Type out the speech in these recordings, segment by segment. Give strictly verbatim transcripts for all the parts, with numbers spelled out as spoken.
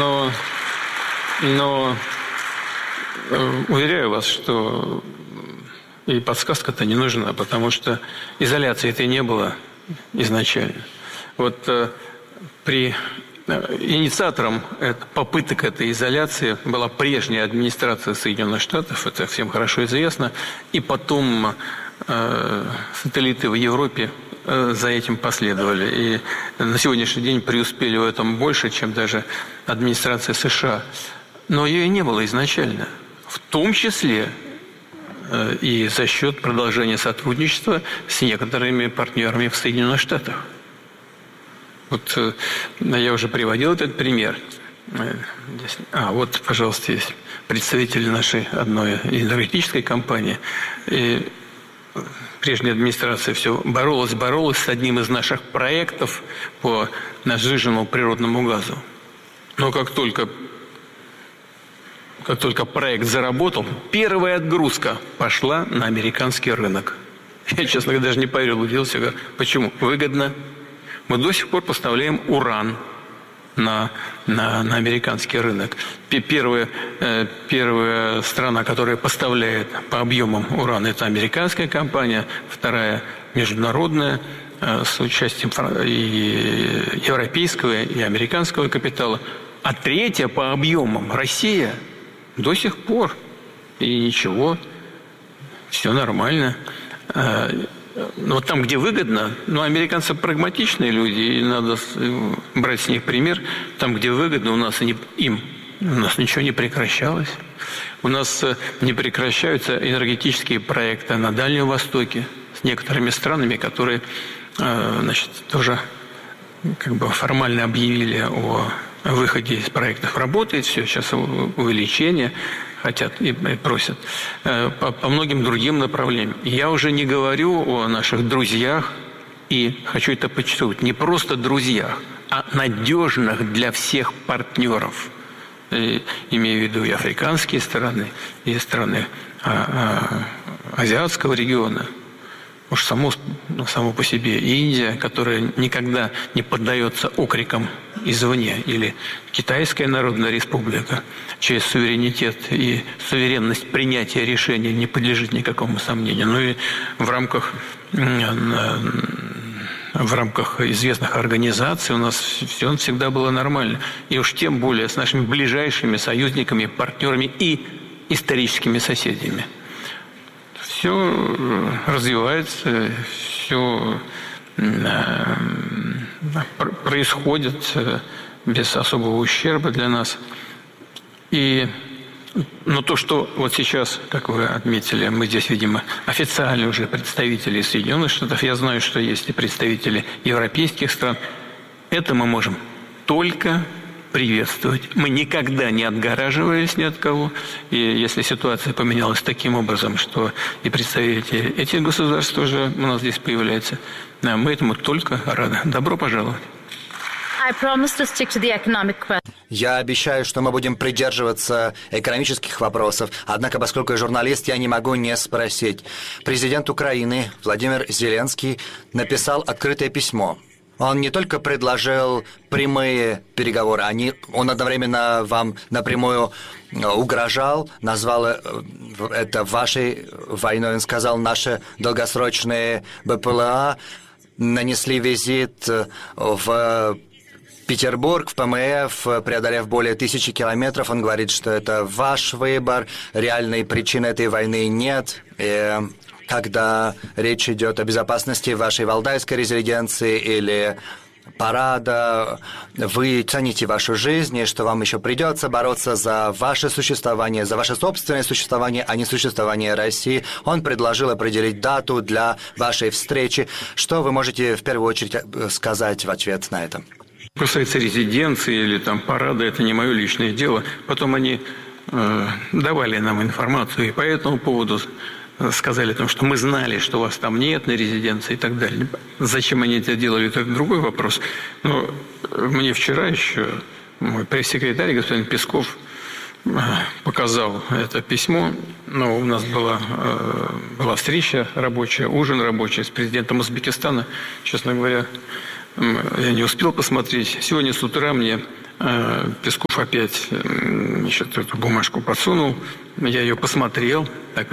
Но, но уверяю вас, что и подсказка-то не нужна, потому что изоляции-то не было изначально. Вот э, при э, инициатором это, попыток этой изоляции была прежняя администрация Соединенных Штатов, это всем хорошо известно, и потом э, сателлиты в Европе э, за этим последовали. И на сегодняшний день преуспели в этом больше, чем даже администрация США. Но ее и не было изначально. В том числе и за счет продолжения сотрудничества с некоторыми партнерами в Соединенных Штатах. Вот я уже приводил этот пример. А, вот, пожалуйста, есть представители нашей одной энергетической компании. И прежняя администрация все боролась, боролась с одним из наших проектов по сжиженному природному газу. Но как только Как только проект заработал, первая отгрузка пошла на американский рынок. Я, честно говоря, даже не поверил, удивился. Говорю, почему? Выгодно. Мы до сих пор поставляем уран на, на, на американский рынок. Первая, э, первая страна, которая поставляет по объемам уран, это американская компания. Вторая международная, э, с участием и европейского, и американского капитала. А третья по объемам Россия. До сих пор. И ничего. Все нормально. Но там, где выгодно, ну, американцы прагматичные люди, и надо брать с них пример. Там, где выгодно, у нас, и им, у нас ничего не прекращалось. У нас не прекращаются энергетические проекты на Дальнем Востоке с некоторыми странами, которые, значит, тоже как бы формально объявили о выходе из проектов. Работает все, сейчас увеличение хотят и просят по, по многим другим направлениям. Я уже не говорю о наших друзьях, и хочу это подчеркнуть, не просто друзьях, а надежных для всех партнеров. И, имею в виду и африканские страны, и страны а, а, азиатского региона. Уж само, само по себе Индия, которая никогда не поддается окрикам извне, или Китайская Народная Республика, чей суверенитет и суверенность принятия решений не подлежит никакому сомнению. Ну и в рамках, в рамках известных организаций у нас все всегда было нормально. И уж тем более с нашими ближайшими союзниками, партнерами и историческими соседями. Все развивается, все происходит без особого ущерба для нас. И, но то, что вот сейчас, как вы отметили, мы здесь видим официально уже представители Соединенных Штатов, я знаю, что есть и представители европейских стран, это мы можем только приветствовать. Мы никогда не отгораживались ни от кого. И если ситуация поменялась таким образом, что и представители этих государств тоже у нас здесь появляются, мы этому только рады. Добро пожаловать. Я обещаю, что мы будем придерживаться экономических вопросов. Однако, поскольку я журналист, я не могу не спросить. Президент Украины Владимир Зеленский написал открытое письмо. Он не только предложил прямые переговоры, они, он одновременно вам напрямую угрожал, назвал это вашей войной. Он сказал, наши долгосрочные БПЛА нанесли визит в Петербург, в ПМФ, преодолев более тысячи километров. Он говорит, что это ваш выбор, реальной причины этой войны нет. И когда речь идет о безопасности вашей валдайской резиденции или парада, вы цените вашу жизнь, и что вам еще придется бороться за ваше существование, за ваше собственное существование, а не существование России. Он предложил определить дату для вашей встречи. Что вы можете в первую очередь сказать в ответ на это? Касается резиденции или там парада, это не мое личное дело. Потом они э, давали нам информацию и по этому поводу сказали о том, что мы знали, что вас там нет на резиденции и так далее. Зачем они это делали, это другой вопрос. Но мне вчера еще мой пресс-секретарь, господин Песков, показал это письмо. Но у нас была, была встреча рабочая, ужин рабочий с президентом Узбекистана. Честно говоря, я не успел посмотреть. Сегодня с утра мне Песков опять, значит, эту бумажку подсунул. Я ее посмотрел, так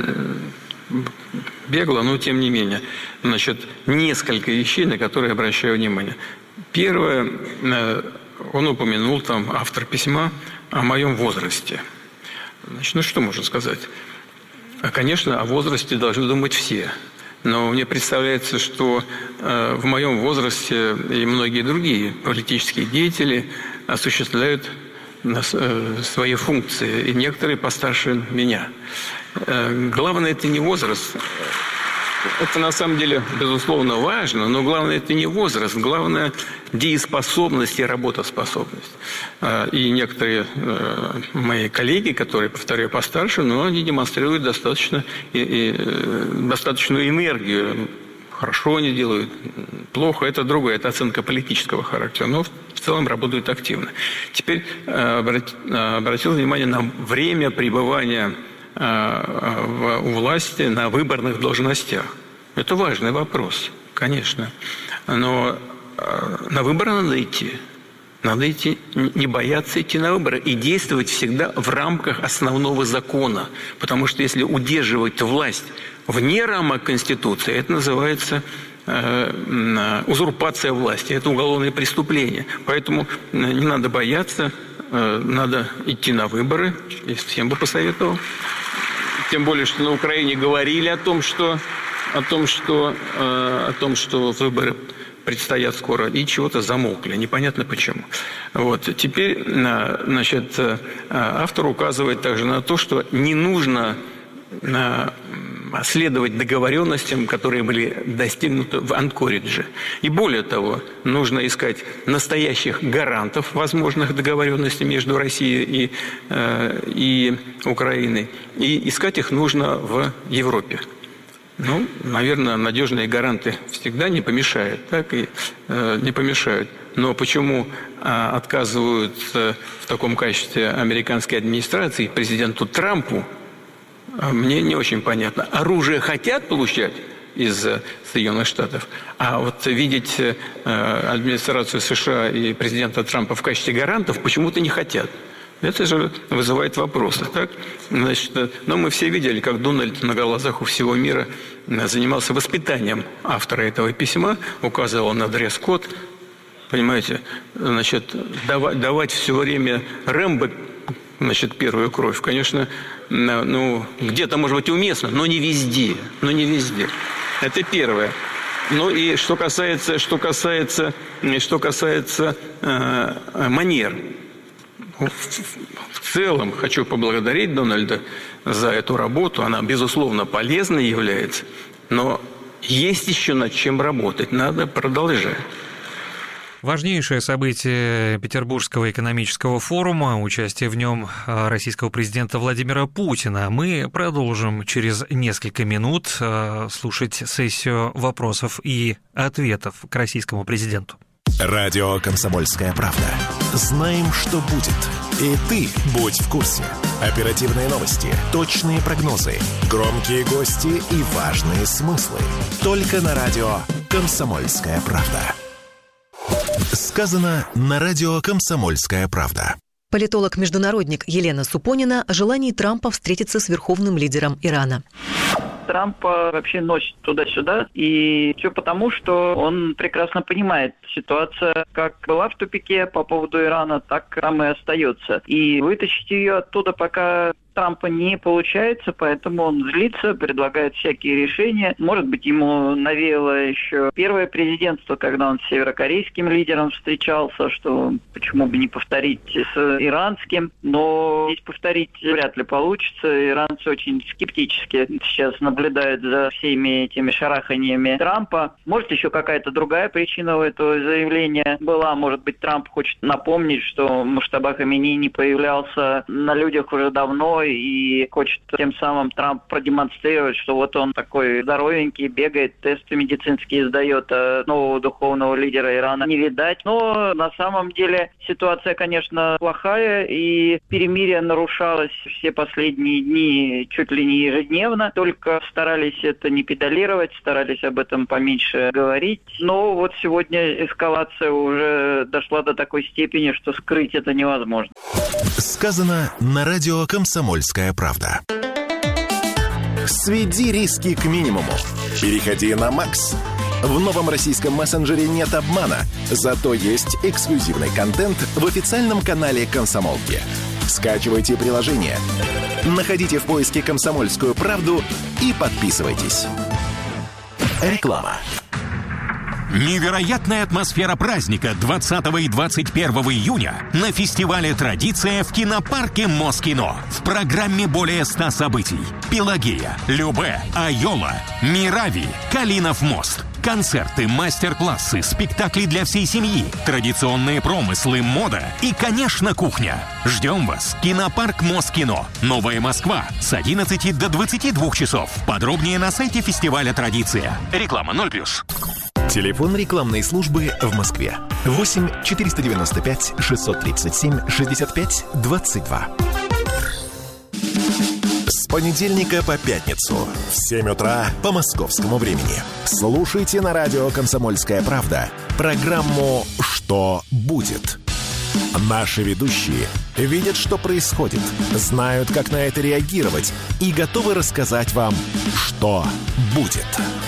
бегло, но тем не менее. Значит, несколько вещей, на которые обращаю внимание. Первое, он упомянул там, автор письма, о моем возрасте. Значит, ну что можно сказать? Конечно, о возрасте должны думать все. Но мне представляется, что э, в моем возрасте и многие другие политические деятели осуществляют э, свои функции, и некоторые постарше меня. Э, главное, это не возраст. Это на самом деле, безусловно, важно, но главное это не возраст, главное дееспособность и работоспособность. И некоторые мои коллеги, которые, повторяю, постарше, но они демонстрируют достаточно, и, и, достаточную энергию. Хорошо они делают, плохо, это другое, это оценка политического характера, но в целом работают активно. Теперь обратил внимание на время пребывания у власти на выборных должностях. Это важный вопрос, конечно. Но на выборы надо идти. Надо идти, не бояться идти на выборы и действовать всегда в рамках основного закона. Потому что если удерживать власть вне рамок Конституции, это называется э, узурпация власти. Это уголовное преступление. Поэтому не надо бояться, э, надо идти на выборы. Я всем бы посоветовал. Тем более, что на Украине говорили о том, что, о том, что, э, о том, что выборы предстоят скоро, и чего-то замолкли. Непонятно почему. Вот. Теперь, значит, автор указывает также на то, что не нужно следовать договоренностям, которые были достигнуты в Анкоридже. И более того, нужно искать настоящих гарантов возможных договоренностей между Россией и, э, и Украиной. И искать их нужно в Европе. Ну, наверное, надежные гаранты всегда не помешают, так и э, не помешают. Но почему э, отказывают э, в таком качестве американской администрации президенту Трампу, мне не очень понятно. Оружие хотят получать из Соединенных Штатов, а вот видеть э, администрацию США и президента Трампа в качестве гарантов почему-то не хотят. Это же вызывает вопросы. Так? Значит, но мы все видели, как Дональд на глазах у всего мира занимался воспитанием автора этого письма, указывал на дресс-код. Понимаете, значит, давать, давать все время Рэмбо, значит, первую кровь, конечно, ну, где-то, может быть, уместно, но не везде. Но не везде. Это первое. Ну и что касается, что касается, что касается э, манер. В целом хочу поблагодарить Дональда за эту работу. Она, безусловно, полезной является, но есть еще над чем работать. Надо продолжать. Важнейшее событие Петербургского экономического форума, участие в нем российского президента Владимира Путина. Мы продолжим через несколько минут слушать сессию вопросов и ответов к российскому президенту. Радио «Комсомольская правда». Знаем, что будет. И ты будь в курсе. Оперативные новости, точные прогнозы, громкие гости и важные смыслы. Только на радио «Комсомольская правда». Сказано на радио «Комсомольская правда». Политолог-международник Елена Супонина о желании Трампа встретиться с верховным лидером Ирана. Трампа вообще носит туда-сюда, и все потому, что он прекрасно понимает, ситуация как была в тупике по поводу Ирана, так там и остается. И вытащить ее оттуда пока Трампа не получается, поэтому он злится, предлагает всякие решения. Может быть, ему навеяло еще первое президентство, когда он с северокорейским лидером встречался, что почему бы не повторить с иранским. Но здесь повторить вряд ли получится. Иранцы очень скептически сейчас наблюдают за всеми этими шараханиями Трампа. Может, еще какая-то другая причина у этого заявления была. Может быть, Трамп хочет напомнить, что Муштаба Хаминеи не появлялся на людях уже давно, больной и хочет тем самым Трамп продемонстрировать, что вот он такой здоровенький, бегает, тесты медицинские сдает, а нового духовного лидера Ирана не видать. Но на самом деле ситуация, конечно, плохая, и перемирие нарушалось все последние дни чуть ли не ежедневно, только старались это не педалировать, старались об этом поменьше говорить. Но вот сегодня эскалация уже дошла до такой степени, что скрыть это невозможно. Сказано на радио «Комсомольская правда». Сведи риски к минимуму. Переходи на Макс. В новом российском мессенджере нет обмана, зато есть эксклюзивный контент в официальном канале «Комсомолки». Скачивайте приложение, находите в поиске «Комсомольскую правду» и подписывайтесь. Реклама. Невероятная атмосфера праздника двадцатого и двадцать первого июня на фестивале «Традиция» в кинопарке Москино. В программе более ста событий. Пелагея, Любэ, Айола, Мирави, Калинов мост. Концерты, мастер-классы, спектакли для всей семьи, традиционные промыслы, мода и, конечно, кухня. Ждем вас. Кинопарк Москино. Новая Москва. С одиннадцати до двадцати двух часов. Подробнее на сайте фестиваля «Традиция». Реклама ноль плюс. Телефон рекламной службы в Москве. восемь четыреста девяносто пять шестьсот тридцать семь шестьдесят пять двадцать два. С понедельника по пятницу в семь утра по московскому времени. Слушайте на радио «Комсомольская правда» программу «Что будет?». Наши ведущие видят, что происходит, знают, как на это реагировать и готовы рассказать вам, что будет.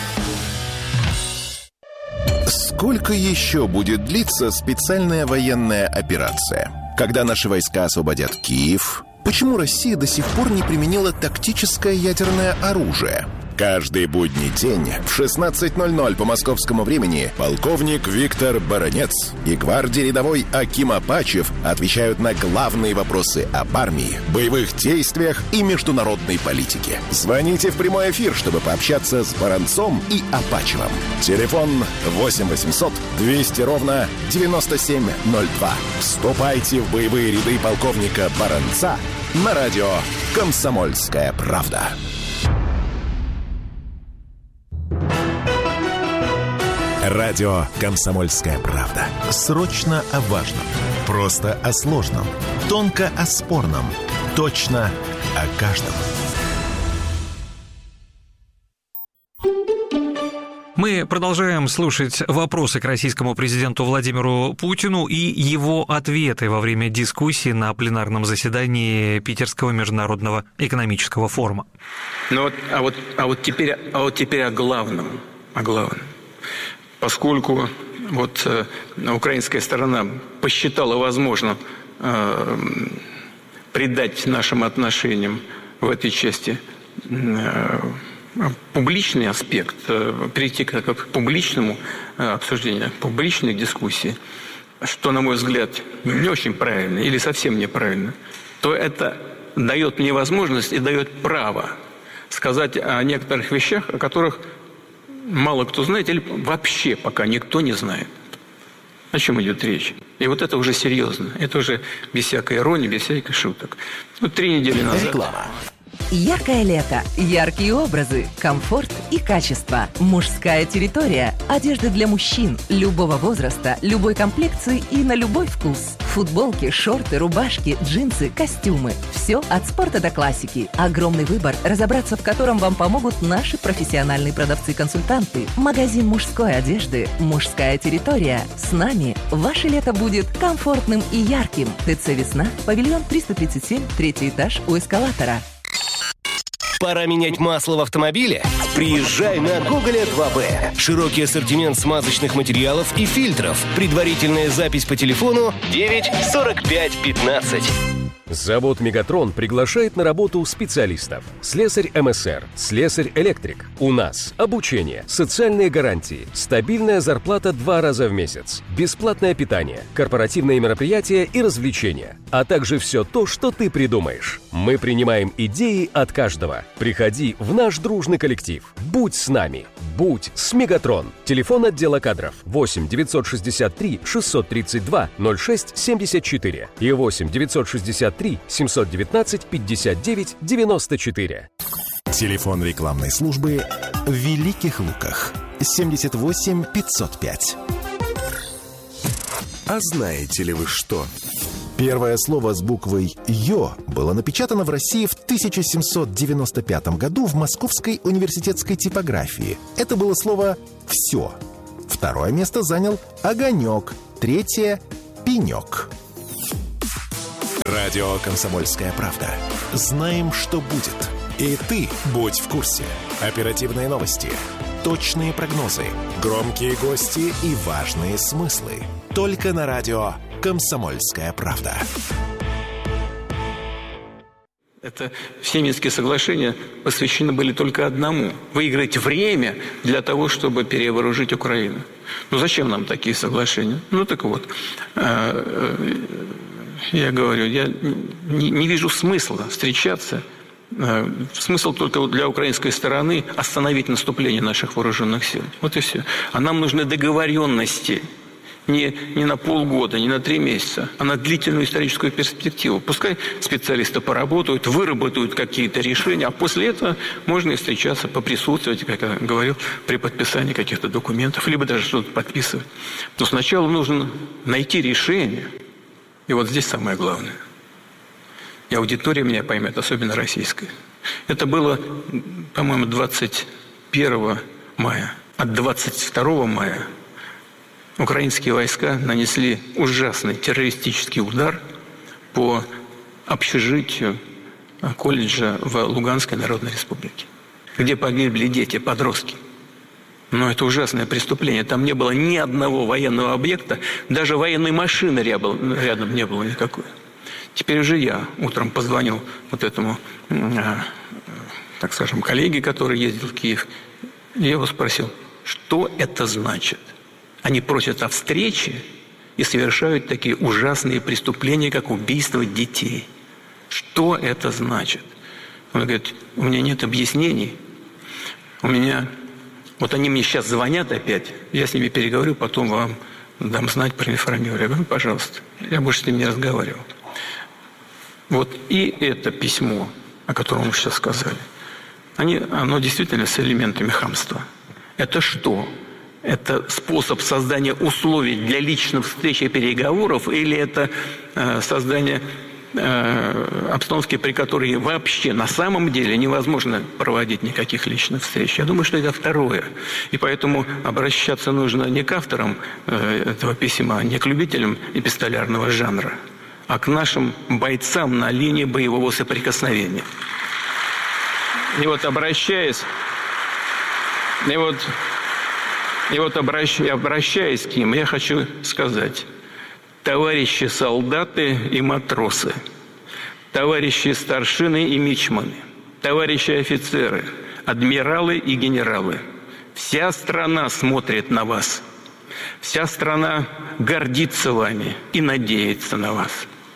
Сколько еще будет длиться специальная военная операция? Когда наши войска освободят Киев? Почему Россия до сих пор не применила тактическое ядерное оружие? Каждый будний день в шестнадцать ноль ноль по московскому времени полковник Виктор Баранец и гвардии рядовой Аким Апачев отвечают на главные вопросы об армии, боевых действиях и международной политике. Звоните в прямой эфир, чтобы пообщаться с Баранцом и Апачевым. Телефон восемь восемьсот двести ровно девяносто семь ноль два. Вступайте в боевые ряды полковника Баранца на радио «Комсомольская правда». Радио «Комсомольская правда». Срочно о важном. Просто о сложном. Тонко о спорном. Точно о каждом. Мы продолжаем слушать вопросы к российскому президенту Владимиру Путину и его ответы во время дискуссии на пленарном заседании Питерского международного экономического форума. Ну вот, а вот, а вот теперь, а вот теперь о главном, о главном. Поскольку вот э, украинская сторона посчитала возможным э, придать нашим отношениям в этой части э, публичный аспект, э, перейти к, к публичному э, обсуждению, публичной дискуссии, что, на мой взгляд, не очень правильно или совсем неправильно, то это дает мне возможность и дает право сказать о некоторых вещах, о которых мало кто знает или вообще пока никто не знает. О чем идет речь? И вот это уже серьезно. Это уже без всякой иронии, без всяких шуток. Вот три недели назад... Реклама. Яркое лето, яркие образы, комфорт и качество. Мужская территория. Одежда для мужчин любого возраста, любой комплекции и на любой вкус. Футболки, шорты, рубашки, джинсы, костюмы. Все от спорта до классики. Огромный выбор, разобраться в котором вам помогут наши профессиональные продавцы-консультанты. Магазин мужской одежды «Мужская территория». С нами ваше лето будет комфортным и ярким. ТЦ «Весна», павильон триста тридцать семь, третий этаж у эскалатора. Пора менять масло в автомобиле? Приезжай на Гоголя два бэ. Широкий ассортимент смазочных материалов и фильтров. Предварительная запись по телефону девять сорок пять пятнадцать. Завод «Мегатрон» приглашает на работу специалистов. Слесарь эм эс эр, слесарь-электрик. У нас обучение, социальные гарантии, стабильная зарплата два раза в месяц, бесплатное питание, корпоративные мероприятия и развлечения, а также все то, что ты придумаешь. Мы принимаем идеи от каждого. Приходи в наш дружный коллектив. Будь с нами. Будь с «Мегатрон». Телефон отдела кадров восемь девятьсот шестьдесят три шестьсот тридцать два ноль шесть семьдесят четыре и восемь девятьсот шестьдесят три три семьсот девятнадцать пятьдесят девять девяносто четыре. Телефон рекламной службы в Великих Луках семьдесят восемь пятьсот пять. А знаете ли вы что? Первое слово с буквой «ё» было напечатано в России в тысяча семьсот девяносто пятом году в Московской университетской типографии. Это было слово «всё». Второе место занял «огонёк», третье — «пенёк». Радио «Комсомольская правда». Знаем, что будет. И ты будь в курсе. Оперативные новости, точные прогнозы, громкие гости и важные смыслы. Только на радио «Комсомольская правда». Это все Минские соглашения посвящены были только одному – выиграть время для того, чтобы перевооружить Украину. Ну зачем нам такие соглашения? Ну так вот, я говорю, я не вижу смысла встречаться. Смысл только для украинской стороны остановить наступление наших вооруженных сил. Вот и все. А нам нужны договоренности. Не, не на полгода, не на три месяца, а на длительную историческую перспективу. Пускай специалисты поработают, выработают какие-то решения, а после этого можно и встречаться, поприсутствовать, как я говорил, при подписании каких-то документов, либо даже что-то подписывать. Но сначала нужно найти решение. И вот здесь самое главное. И аудитория меня поймет, особенно российская. Это было, по-моему, двадцать первого мая. А двадцать второго мая украинские войска нанесли ужасный террористический удар по общежитию колледжа в Луганской Народной Республике, где погибли дети, подростки. Но это ужасное преступление. Там не было ни одного военного объекта, даже военной машины рядом не было никакой. Теперь уже я утром позвонил вот этому, так скажем, коллеге, который ездил в Киев, и я его спросил, что это значит? Они просят о встрече и совершают такие ужасные преступления, как убийство детей. Что это значит? Он говорит, у меня нет объяснений. У меня... Вот они мне сейчас звонят опять, я с ними переговорю, потом вам дам знать, проинформирую. Я говорю, пожалуйста, я больше с ними не разговаривал. Вот и это письмо, о котором мы сейчас сказали, они, оно действительно с элементами хамства. Это что? Это способ создания условий для личных встреч и переговоров, или это э, создание э, обстановки, при которой вообще на самом деле невозможно проводить никаких личных встреч? Я думаю, что это второе. И поэтому обращаться нужно не к авторам э, этого письма, не к любителям эпистолярного жанра, а к нашим бойцам на линии боевого соприкосновения. И вот обращаясь, и вот, и вот обращаясь, обращаясь к ним, я хочу сказать, товарищи солдаты и матросы, товарищи старшины и мичманы, товарищи офицеры, адмиралы и генералы, вся страна смотрит на вас, вся страна гордится вами и надеется на вас.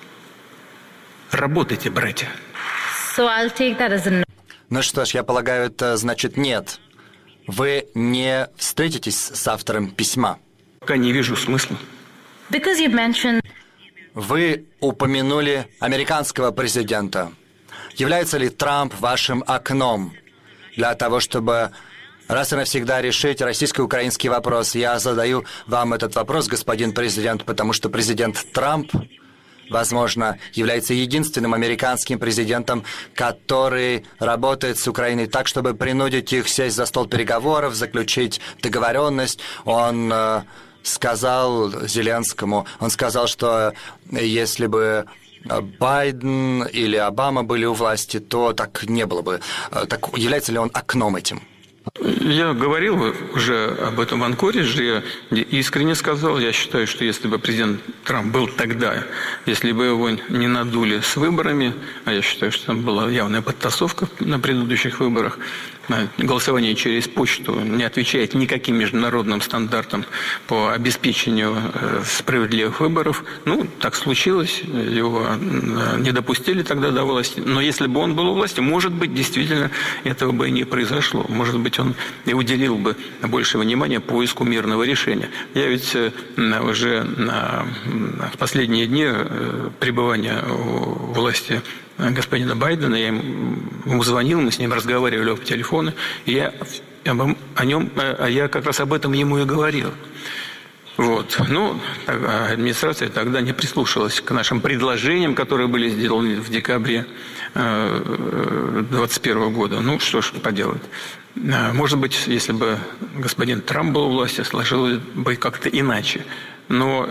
Работайте, братья. So I'll take that as a... Ну что ж, я полагаю, это значит нет. Вы не встретитесь с автором письма? Пока не вижу смысла. Because you mentioned... Вы упомянули американского президента. Является ли Трамп вашим окном для того, чтобы раз и навсегда решить российско-украинский вопрос? Я задаю вам этот вопрос, господин президент, потому что президент Трамп, возможно, является единственным американским президентом, который работает с Украиной так, чтобы принудить их сесть за стол переговоров, заключить договоренность. Он э, сказал Зеленскому, он сказал, что если бы Байден или Обама были у власти, то так не было бы. Так является ли он окном этим? Я говорил уже об этом в Анкоридже, я искренне сказал, я считаю, что если бы президент Трамп был тогда, если бы его не надули с выборами, а я считаю, что там была явная подтасовка на предыдущих выборах, голосование через почту не отвечает никаким международным стандартам по обеспечению справедливых выборов. Ну, так случилось, его не допустили тогда до власти. Но если бы он был у власти, может быть, действительно этого бы и не произошло. Может быть, он и уделил бы больше внимания поиску мирного решения. Я ведь уже в последние дни пребывания у власти господина Байдена, я ему звонил, мы с ним разговаривали по телефону, и я о нем, а я как раз об этом ему и говорил. Вот. Ну, администрация тогда не прислушалась к нашим предложениям, которые были сделаны в декабре двадцать первого года. Ну, что ж поделать. Может быть, если бы господин Трамп был у власти, сложилось бы как-то иначе. Но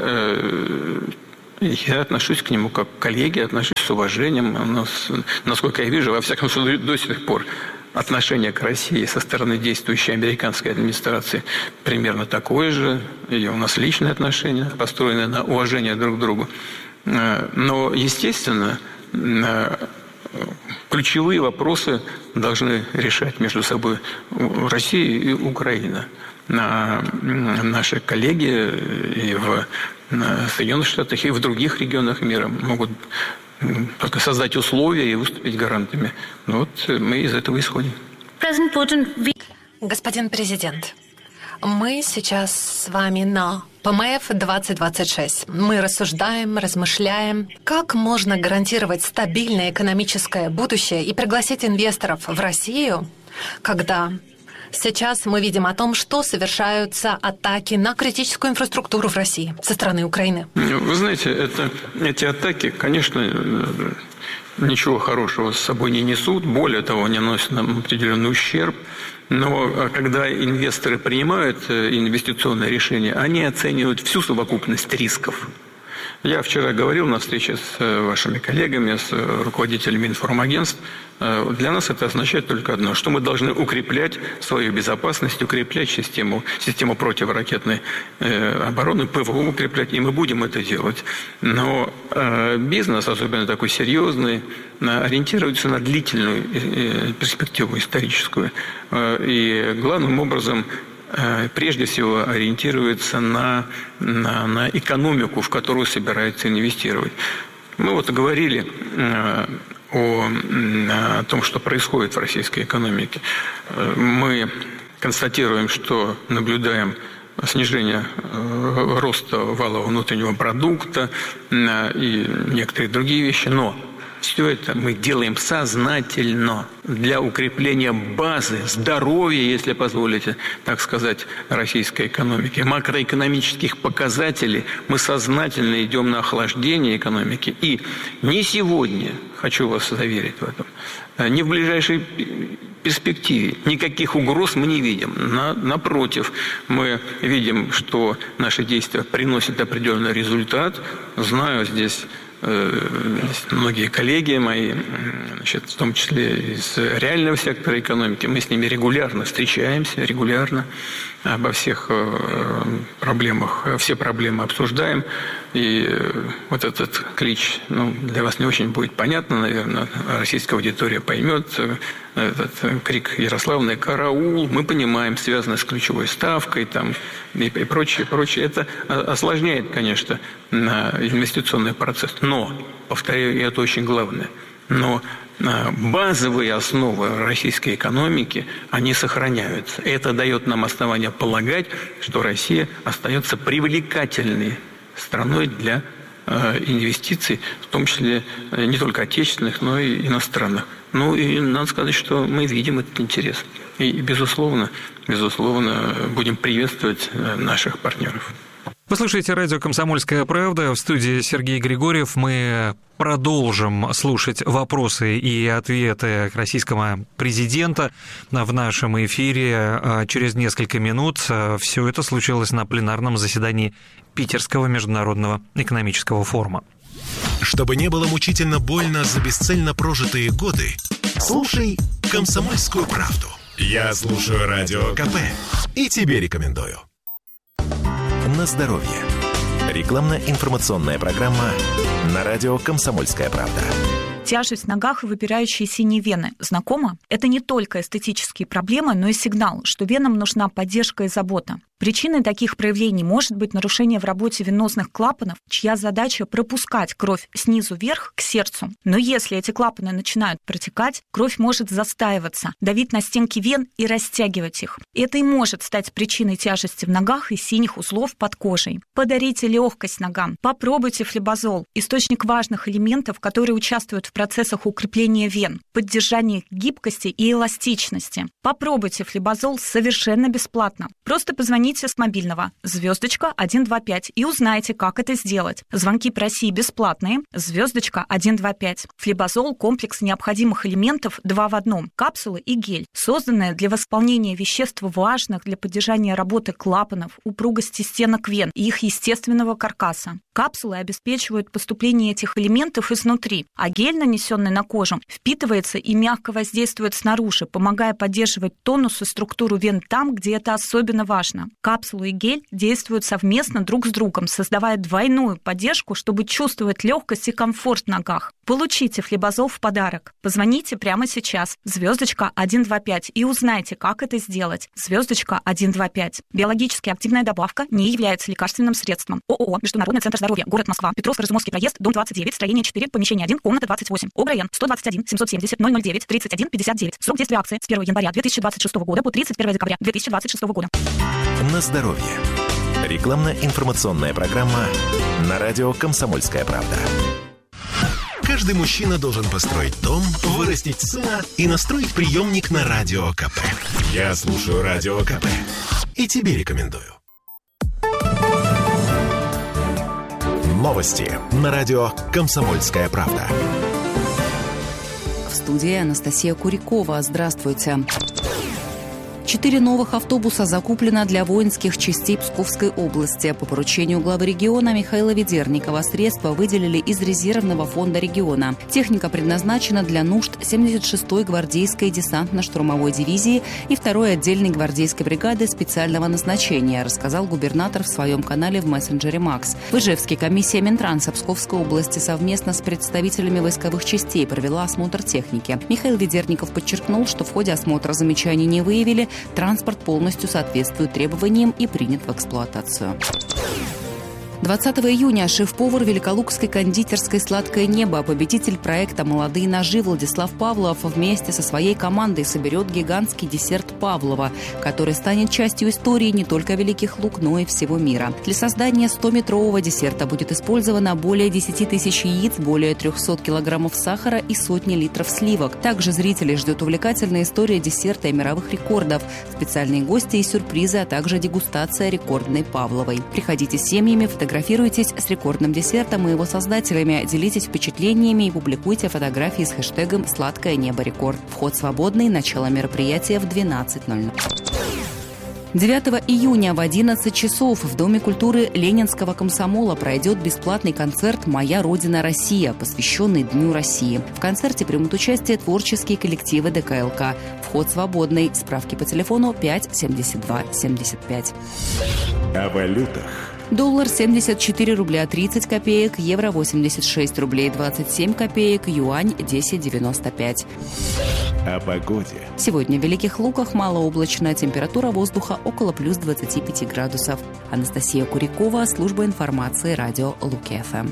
я отношусь к нему как к коллеге, отношусь с уважением. У нас, насколько я вижу, во всяком случае, до сих пор отношение к России со стороны действующей американской администрации примерно такое же. И у нас личные отношения, построенные на уважении друг к другу. Но, естественно, ключевые вопросы должны решать между собой Россия и Украина. Наши коллеги и в Соединенных Штатах, и в других регионах мира могут только создать условия и выступить гарантами. Ну, вот мы из этого исходим. Господин президент, мы сейчас с вами на ПМФ двадцать двадцать шесть. Мы рассуждаем, размышляем, как можно гарантировать стабильное экономическое будущее и пригласить инвесторов в Россию, когда сейчас мы видим о том, что совершаются атаки на критическую инфраструктуру в России со стороны Украины. Вы знаете, это, эти атаки, конечно, ничего хорошего с собой не несут. Более того, они наносят нам определенный ущерб. Но когда инвесторы принимают инвестиционные решения, они оценивают всю совокупность рисков. Я вчера говорил на встрече с вашими коллегами, с руководителями информагентств. Для нас это означает только одно, что мы должны укреплять свою безопасность, укреплять систему, систему противоракетной обороны, ПВО укреплять, и мы будем это делать. Но бизнес, особенно такой серьезный, ориентируется на длительную перспективу историческую. И главным образом прежде всего ориентируется на, на, на экономику, в которую собирается инвестировать. Мы вот говорили о, о том, что происходит в российской экономике. Мы констатируем, что наблюдаем снижение роста валового внутреннего продукта и некоторые другие вещи, но все это мы делаем сознательно для укрепления базы, здоровья, если позволите, так сказать, российской экономики, макроэкономических показателей. Мы сознательно идем на охлаждение экономики. И не сегодня, хочу вас заверить в этом, не в ближайшей перспективе никаких угроз мы не видим. На, напротив, мы видим, что наши действия приносят определенный результат. Знаю здесь многие коллеги мои, значит, в том числе из реального сектора экономики, мы с ними регулярно встречаемся, регулярно обо всех проблемах, все проблемы обсуждаем. И вот этот клич, ну, для вас не очень будет понятно, наверное, российская аудитория поймет. Этот крик Ярославный «Караул», мы понимаем, связано с ключевой ставкой там, и, и прочее, прочее. Это осложняет, конечно, инвестиционный процесс. Но, повторяю, и это очень главное, но базовые основы российской экономики, они сохраняются. Это дает нам основание полагать, что Россия остается привлекательной страной для инвестиций, в том числе не только отечественных, но и иностранных. Ну и надо сказать, что мы видим этот интерес. И, безусловно, безусловно, будем приветствовать наших партнеров. Вы слушаете радио «Комсомольская правда». В студии Сергей Григорьев. Мы продолжим слушать вопросы и ответы российского президента в нашем эфире через несколько минут. Все это случилось на пленарном заседании Питерского международного экономического форума. Чтобы не было мучительно больно за бесцельно прожитые годы, слушай «Комсомольскую правду». Я слушаю Радио КП и тебе рекомендую. На здоровье. Рекламно-информационная программа на радио «Комсомольская правда». Тяжесть в ногах и выпирающие синие вены. Знакомо? Это не только эстетические проблемы, но и сигнал, что венам нужна поддержка и забота. Причиной таких проявлений может быть нарушение в работе венозных клапанов, чья задача пропускать кровь снизу вверх к сердцу. Но если эти клапаны начинают протекать, кровь может застаиваться, давить на стенки вен и растягивать их. Это и может стать причиной тяжести в ногах и синих узлов под кожей. Подарите легкость ногам. Попробуйте флебазол, источник важных элементов, которые участвуют в процессах укрепления вен, поддержания гибкости и эластичности. Попробуйте флебазол совершенно бесплатно. Просто позвоните с мобильного звездочка один два пять и узнайте, как это сделать. Звонки по России бесплатные. Звездочка один два пять. Флебазол – комплекс необходимых элементов два в одном. Капсулы и гель, созданные для восполнения веществ, важных для поддержания работы клапанов, упругости стенок вен и их естественного каркаса. Капсулы обеспечивают поступление этих элементов изнутри, а гель, нанесенный на кожу, впитывается и мягко воздействует снаружи, помогая поддерживать тонус и структуру вен там, где это особенно важно. Капсулы и гель действуют совместно друг с другом, создавая двойную поддержку, чтобы чувствовать легкость и комфорт в ногах. Получите флебазол в подарок. Позвоните прямо сейчас. Звездочка один два пять и узнайте, как это сделать. Звездочка один два пять. Биологически активная добавка не является лекарственным средством. ООО «Международный центр здоровья», город Москва, Петровско-Разумовский проезд, дом двадцать девять, строение четыре, помещение один, комната двадцать восемь. ОГРН сто двадцать один семьсот семьдесят ноль ноль девять тридцать один пятьдесят девять. Срок действия акции с первого января две тысячи двадцать шестого года по тридцать первого декабря две тысячи двадцать шестого года. На здоровье. Рекламно-информационная программа на радио «Комсомольская правда». Каждый мужчина должен построить дом, вырастить сына и настроить приемник на Радио КП. Я слушаю Радио КП и тебе рекомендую. Новости на радио «Комсомольская правда». В студии Анастасия Курякова. Здравствуйте. Четыре новых автобуса закуплено для воинских частей Псковской области. По поручению главы региона Михаила Ведерникова средства выделили из резервного фонда региона. Техника предназначена для нужд семьдесят шестой гвардейской десантно-штурмовой дивизии и второй отдельной гвардейской бригады специального назначения, рассказал губернатор в своем канале в мессенджере Макс. В Ижевске комиссия Минтранса Псковской области совместно с представителями войсковых частей провела осмотр техники. Михаил Ведерников подчеркнул, что в ходе осмотра замечаний не выявили, транспорт полностью соответствует требованиям и принят в эксплуатацию. двадцатого июня шеф-повар Великолукской кондитерской «Сладкое небо», победитель проекта «Молодые ножи» Владислав Павлов вместе со своей командой соберет гигантский десерт Павлова, который станет частью истории не только Великих Луг, но и всего мира. Для создания стометрового десерта будет использовано более десяти тысяч яиц, более трехсот килограммов сахара и сотни литров сливок. Также зрителей ждет увлекательная история десерта и мировых рекордов, специальные гости и сюрпризы, а также дегустация рекордной Павловой. Приходите с семьями, фотографируйтесь с рекордным десертом и его создателями, делитесь впечатлениями и публикуйте фотографии с хэштегом «Сладкое небо рекорд». Вход свободный, начало мероприятия в двенадцать ноль ноль. девятого июня в одиннадцать часов в Доме культуры Ленинского комсомола пройдет бесплатный концерт «Моя Родина Россия», посвященный Дню России. В концерте примут участие творческие коллективы ДКЛК. Вход свободный. Справки по телефону пять семьдесят два семьдесят пять. О валютах. Доллар семьдесят четыре рубля тридцать копеек, евро восемьдесят шесть рублей двадцать семь копеек, юань десять девяносто пять. О погоде. Сегодня в Великих Луках малооблачная, температура воздуха около плюс двадцати пяти градусов. Анастасия Курякова, служба информации, радио Луки-ФМ.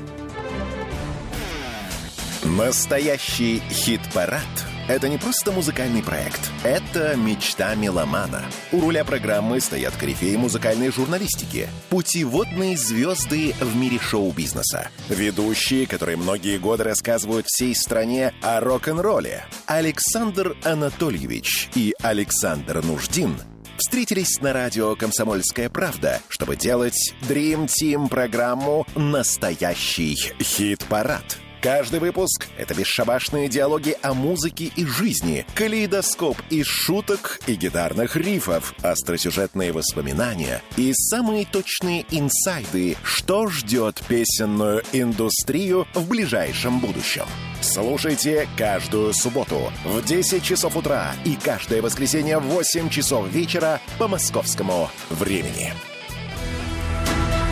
Настоящий хит-парад – это не просто музыкальный проект. Это мечта меломана. У руля программы стоят корифеи музыкальной журналистики, путеводные звезды в мире шоу-бизнеса, ведущие, которые многие годы рассказывают всей стране о рок-н-ролле. Александр Анатольевич и Александр Нуждин встретились на радио «Комсомольская правда», чтобы делать Dream Team программу «Настоящий хит-парад». Каждый выпуск — это бесшабашные диалоги о музыке и жизни, калейдоскоп из шуток и гитарных рифов, остросюжетные воспоминания и самые точные инсайды, что ждет песенную индустрию в ближайшем будущем. Слушайте каждую субботу в десять часов утра и каждое воскресенье в восемь часов вечера по московскому времени.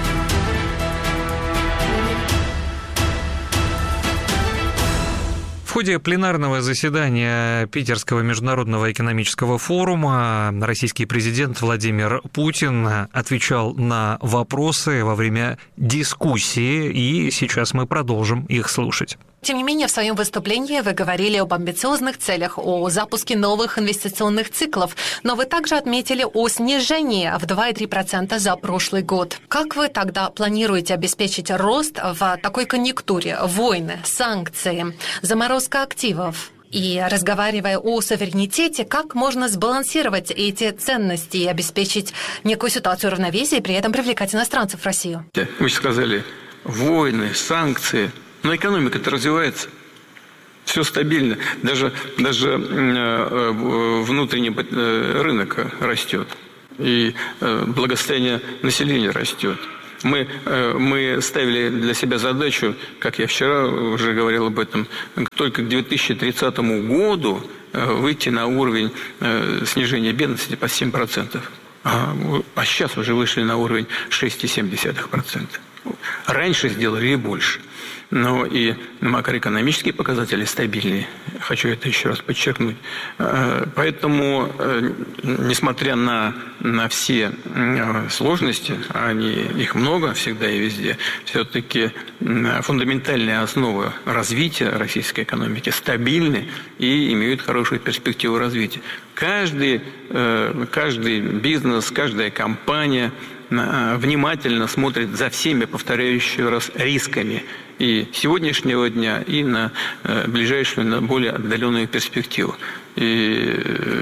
В В ходе пленарного заседания Питерского международного экономического форума российский президент Владимир Путин отвечал на вопросы во время дискуссии, и сейчас мы продолжим их слушать. Тем не менее, в своем выступлении вы говорили об амбициозных целях, о запуске новых инвестиционных циклов, но вы также отметили о снижении в два и три десятых процента за прошлый год. Как вы тогда планируете обеспечить рост в такой конъюнктуре? Войны, санкции, заморозка активов? И разговаривая о суверенитете, как можно сбалансировать эти ценности и обеспечить некую ситуацию равновесия и при этом привлекать иностранцев в Россию? Вы сказали, войны, санкции. Но экономика-то развивается, все стабильно, даже, даже внутренний рынок растет, и благосостояние населения растет. Мы, мы ставили для себя задачу, как я вчера уже говорил об этом, только к две тысячи тридцатому году выйти на уровень снижения бедности по семь процентов. А, а сейчас уже вышли на уровень шесть целых семь десятых процента. Раньше сделали и больше. Но и макроэкономические показатели стабильные. Хочу это еще раз подчеркнуть. Поэтому, несмотря на, на все сложности, они, их много всегда и везде, все-таки фундаментальные основы развития российской экономики стабильны и имеют хорошую перспективу развития. Каждый, каждый бизнес, каждая компания внимательно смотрит за всеми, повторяю еще раз, рисками и сегодняшнего дня, и на ближайшую, на более отдаленную перспективу. И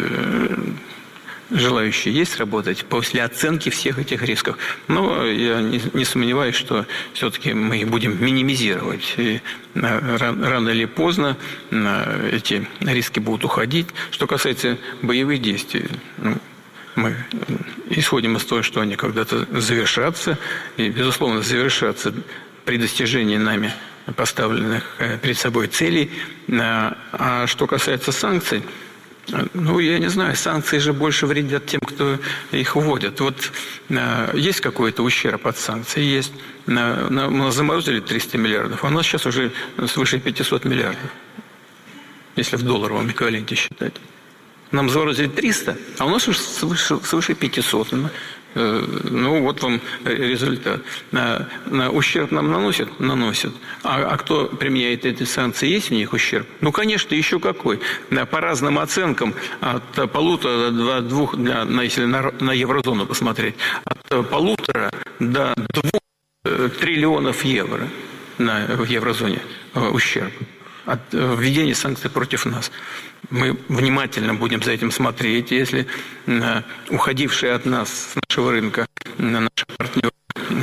желающие есть работать после оценки всех этих рисков. Но я не, не сомневаюсь, что все-таки мы их будем минимизировать. И рано или поздно эти риски будут уходить. Что касается боевых действий, ну, мы исходим из того, что они когда-то завершатся, и, безусловно, завершатся при достижении нами поставленных перед собой целей. А что касается санкций, ну, я не знаю, санкции же больше вредят тем, кто их вводит. Вот есть какой-то ущерб от санкций? Есть. Мы заморозили триста миллиардов, а у нас сейчас уже свыше пятьсот миллиардов, если в долларовом эквиваленте считать. Нам заморозили триста, а у нас уже свыше, свыше пятьсот. Ну, вот вам результат. На, на ущерб нам наносят? Наносят. А, а кто применяет эти санкции? Есть в них ущерб? Ну, конечно, еще какой. По разным оценкам, от полутора до двух, для, если на, на еврозону посмотреть, от полутора до двух триллионов евро на, в еврозоне ущерб от введения санкций против нас. Мы внимательно будем за этим смотреть. Если э, уходившие от нас с нашего рынка э, наши партнеры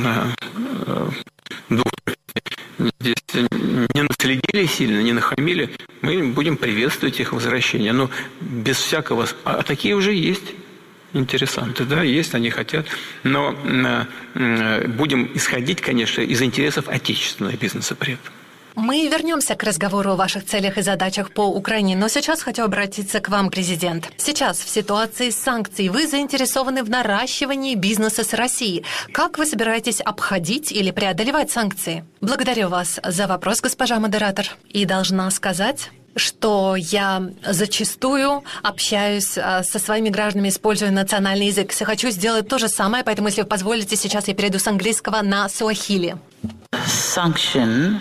э, двух, здесь не наследили сильно, не нахамили, мы будем приветствовать их возвращение. Но без всякого... А такие уже есть интересанты, да, есть, они хотят. Но э, э, будем исходить, конечно, из интересов отечественного бизнеса при этом. Мы вернемся к разговору о ваших целях и задачах по Украине, но сейчас хочу обратиться к вам, президент. Сейчас, в ситуации санкций, вы заинтересованы в наращивании бизнеса с Россией. Как вы собираетесь обходить или преодолевать санкции? Благодарю вас за вопрос, госпожа модератор. И должна сказать, что я зачастую общаюсь со своими гражданами, используя национальный язык. Я хочу сделать то же самое, поэтому, если вы позволите, сейчас я перейду с английского на суахили. Sanction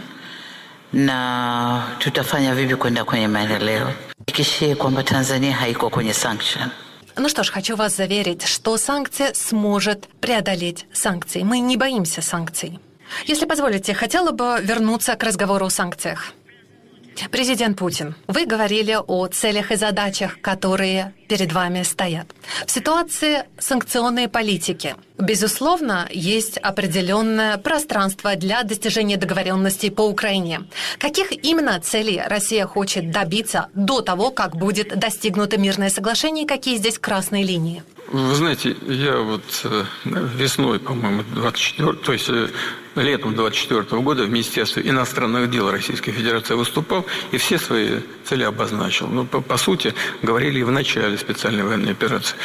na tutafanya vipi kwenda kwenye maendeleo ikishie kwamba Tanzania haiko kwenye sanction. Ну что ж, хочу вас заверить, что санкция сможет преодолеть санкции. Мы не боимся санкций. Если позволите, хотела бы вернуться к разговору о санкциях. Президент Путин, вы говорили о целях и задачах, которые перед вами стоят. В ситуации санкционной политики, безусловно, есть определенное пространство для достижения договоренностей по Украине. Каких именно целей Россия хочет добиться до того, как будет достигнуто мирное соглашение, и какие здесь красные линии? Вы знаете, я вот весной, по-моему, двадцать четвёртого, то есть летом двадцать четвёртого года в Министерстве иностранных дел Российской Федерации выступал и все свои цели обозначил. Ну, по, по сути, говорили и в начале специальной военной операции.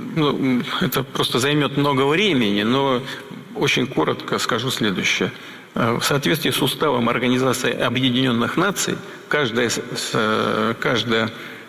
Ну, это просто займет много времени, но очень коротко скажу следующее. В соответствии с уставом Организации Объединенных Наций, каждая, каждая,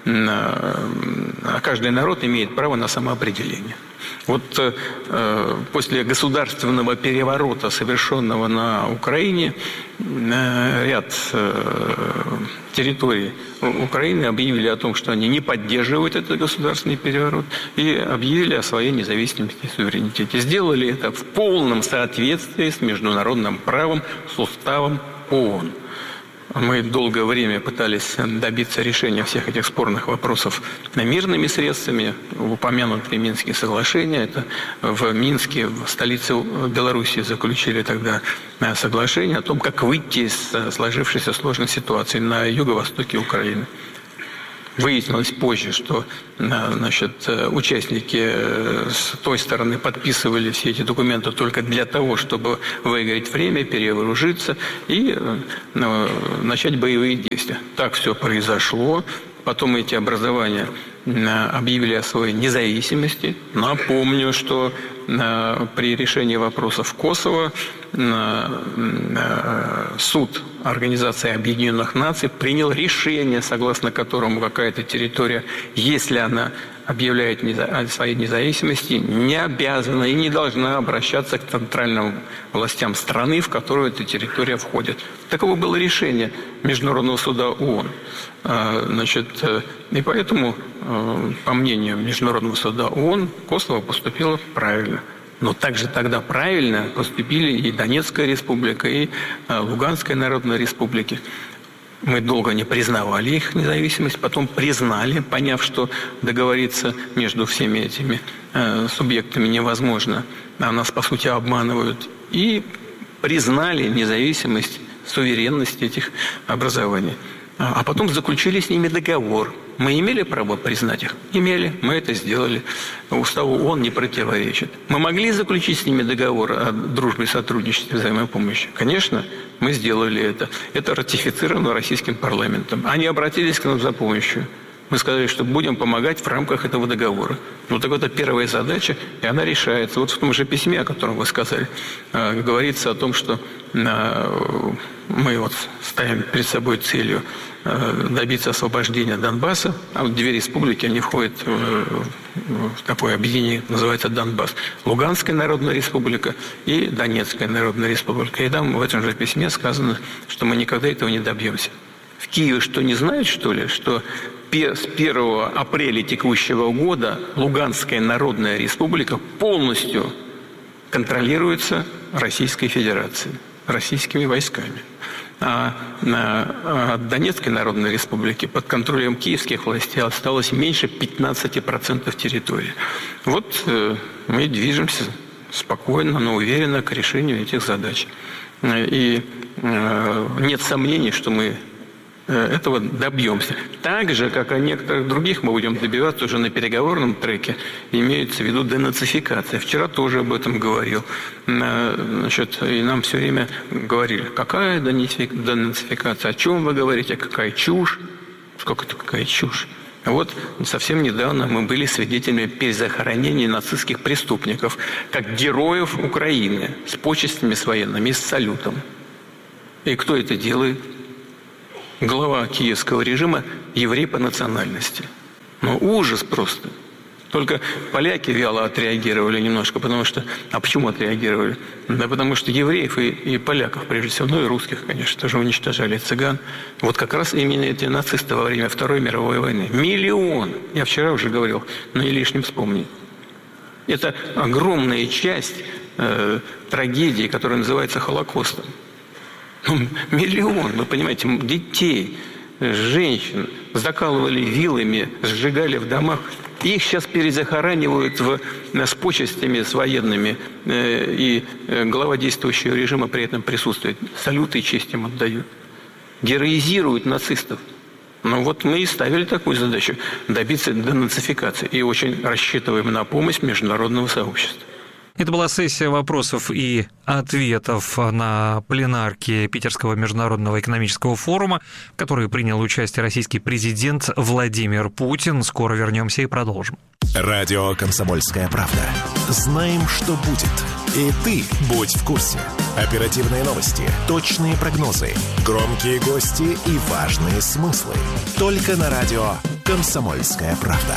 каждый народ имеет право на самоопределение. Вот э, после государственного переворота, совершенного на Украине, э, ряд э, территорий Украины объявили о том, что они не поддерживают этот государственный переворот, и объявили о своей независимости и суверенитете. Сделали это в полном соответствии с международным правом, с уставом ООН. Мы долгое время пытались добиться решения всех этих спорных вопросов мирными средствами. Упомянутые Минские соглашения. Это в Минске, в столице Белоруссии, заключили тогда соглашение о том, как выйти из сложившейся сложной ситуации на юго-востоке Украины. Выяснилось позже, что значит, участники с той стороны подписывали все эти документы только для того, чтобы выиграть время, перевооружиться и ну, начать боевые действия. Так все произошло. Потом эти образования объявили о своей независимости. Напомню, что при решении вопросов Косово суд Организации Объединенных Наций принял решение, согласно которому какая-то территория, если она объявляет о своей независимости, не обязана и не должна обращаться к центральным властям страны, в которую эта территория входит. Таково было решение Международного суда ООН. Значит, и поэтому, по мнению Международного суда ООН, Косово поступило правильно. Но также тогда правильно поступили и Донецкая республика, и Луганская народная республика. Мы долго не признавали их независимость, потом признали, поняв, что договориться между всеми этими э, субъектами невозможно, а нас, по сути, обманывают, и признали независимость, суверенность этих образований. А потом заключили с ними договор. Мы имели право признать их? Имели. Мы это сделали. Уставу ООН не противоречит. Мы могли заключить с ними договор о дружбе, сотрудничестве, взаимопомощи? Конечно, мы сделали это. Это ратифицировано российским парламентом. Они обратились к нам за помощью. Мы сказали, что будем помогать в рамках этого договора. Вот так это первая задача, и она решается. Вот в том же письме, о котором вы сказали, говорится о том, что мы вот ставим перед собой целью добиться освобождения Донбасса, а вот две республики, они входят в такое объединение, называется Донбасс. Луганская народная республика и Донецкая народная республика. И там в этом же письме сказано, что мы никогда этого не добьемся. В Киеве что, не знают, что ли, что с первого апреля текущего года Луганская народная республика полностью контролируется Российской Федерацией, российскими войсками. А от Донецкой народной республики под контролем киевских властей осталось меньше пятнадцати процентов территории. Вот мы движемся спокойно, но уверенно к решению этих задач. И нет сомнений, что мы этого добьемся. Так же, как о некоторых других мы будем добиваться уже на переговорном треке, имеется в виду денацификация. Вчера тоже об этом говорил. Значит, и нам все время говорили, какая денацификация, о чем вы говорите, какая чушь. Сколько это какая чушь? Вот совсем недавно мы были свидетелями перезахоронения нацистских преступников, как героев Украины, с почестями с военными, с салютом. И кто это делает? Глава киевского режима – еврей по национальности. Ну, ужас просто. Только поляки вяло отреагировали немножко, потому что... А почему отреагировали? Да потому что евреев и, и поляков, прежде всего, ну и русских, конечно, тоже уничтожали, цыган. Вот как раз именно эти нацисты во время Второй мировой войны. Миллион! Я вчера уже говорил, но не лишним вспомнить. Это огромная часть э, трагедии, которая называется Холокостом. Ну, миллион, вы понимаете, детей, женщин закалывали вилами, сжигали в домах. Их сейчас перезахоранивают в, с почестями, с военными, э, и э, глава действующего режима при этом присутствует. Салюты и честь им отдают. Героизируют нацистов. Ну вот мы и ставили такую задачу – добиться денацификации. И очень рассчитываем на помощь международного сообщества. Это была сессия вопросов и ответов на пленарке Питерского международного экономического форума, в которой принял участие российский президент Владимир Путин. Скоро вернемся и продолжим. Радио «Комсомольская правда». Знаем, что будет. И ты будь в курсе. Оперативные новости, точные прогнозы, громкие гости и важные смыслы. Только на радио «Комсомольская правда».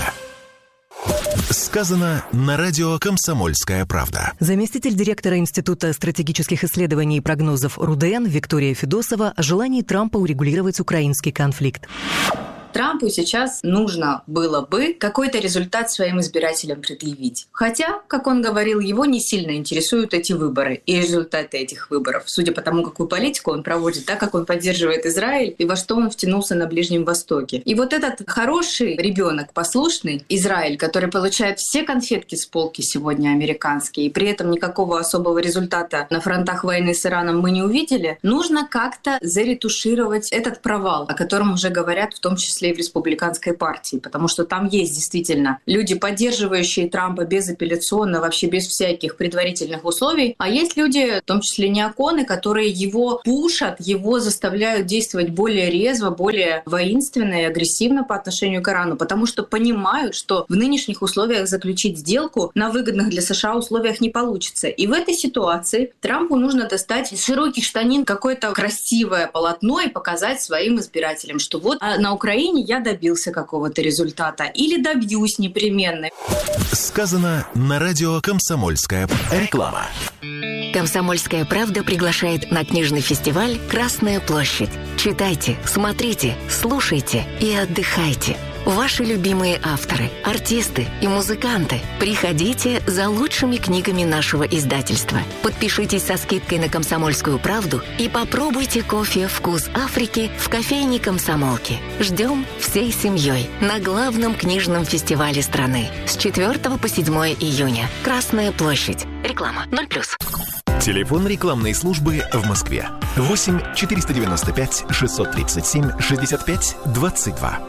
Сказано на радио «Комсомольская правда». Заместитель директора Института стратегических исследований и прогнозов РУДН Виктория Федосова о желании Трампа урегулировать украинский конфликт. Трампу сейчас нужно было бы какой-то результат своим избирателям предъявить. Хотя, как он говорил, его не сильно интересуют эти выборы и результаты этих выборов, судя по тому, какую политику он проводит, так как он поддерживает Израиль и во что он втянулся на Ближнем Востоке. И вот этот хороший ребенок, послушный Израиль, который получает все конфетки с полки сегодня американские, и при этом никакого особого результата на фронтах войны с Ираном мы не увидели, нужно как-то заретушировать этот провал, о котором уже говорят в том числе и в республиканской партии, потому что там есть действительно люди, поддерживающие Трампа безапелляционно, вообще без всяких предварительных условий, а есть люди, в том числе неоконы, которые его пушат, его заставляют действовать более резво, более воинственно и агрессивно по отношению к Ирану, потому что понимают, что в нынешних условиях заключить сделку на выгодных для США условиях не получится. И в этой ситуации Трампу нужно достать из широких штанин какое-то красивое полотно и показать своим избирателям, что вот на Украине я добился какого-то результата или добьюсь непременно. Сказано на радио «Комсомольская реклама». «Комсомольская правда» приглашает на книжный фестиваль «Красная площадь». Читайте, смотрите, слушайте и отдыхайте. Ваши любимые авторы, артисты и музыканты. Приходите за лучшими книгами нашего издательства. Подпишитесь со скидкой на «Комсомольскую правду» и попробуйте кофе «Вкус Африки» в кофейне «Комсомолки». Ждем всей семьей на главном книжном фестивале страны с четвёртого по седьмое июня. Красная площадь. Реклама ноль плюс. Телефон рекламной службы в Москве. восемь четыреста девяносто пять шестьсот тридцать семь шестьдесят пять двадцать два.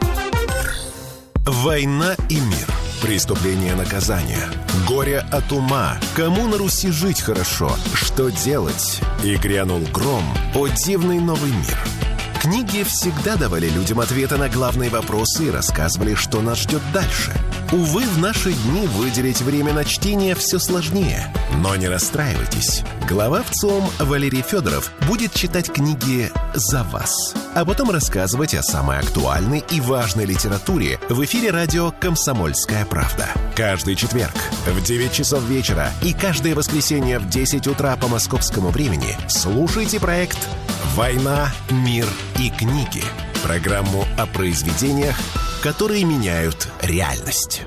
Война и мир. Преступление, наказание. Горе от ума. Кому на Руси жить хорошо? Что делать? И грянул гром. О дивный новый мир. Книги всегда давали людям ответы на главные вопросы и рассказывали, что нас ждет дальше. Увы, в наши дни выделить время на чтение все сложнее. Но не расстраивайтесь. Глава ВЦИОМ Валерий Федоров будет читать книги за вас, а потом рассказывать о самой актуальной и важной литературе в эфире радио «Комсомольская правда». Каждый четверг в девять часов вечера и каждое воскресенье в десять утра по московскому времени слушайте проект «Война, мир и книги». Программу о произведениях, которые меняют реальность.